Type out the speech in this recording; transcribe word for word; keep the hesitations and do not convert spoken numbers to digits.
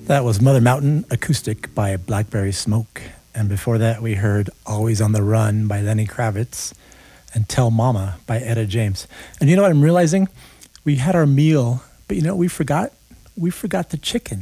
That was Mother Mountain Acoustic by Blackberry Smoke. And before that, we heard Always on the Run by Lenny Kravitz and Tell Mama by Etta James. And you know what I'm realizing? We had our meal, but you know what we forgot? We forgot the chicken.